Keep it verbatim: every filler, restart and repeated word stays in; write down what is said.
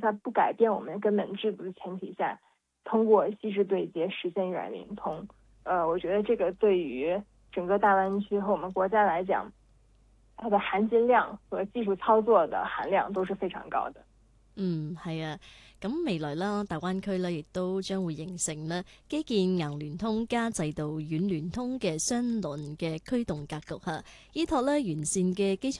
它不改变我们根本制度的前提下，通过细致对接实现软灵通。呃，我觉得这个对于整个大湾区和我们国家来讲，它的含金量和技術操作嘅含量都是非常高的。 嗯，係啊，咁未來啦，大灣區咧亦都將會形成咧基建硬聯通加制度軟聯通嘅雙輪嘅驅動格局嚇，依託咧完善嘅基礎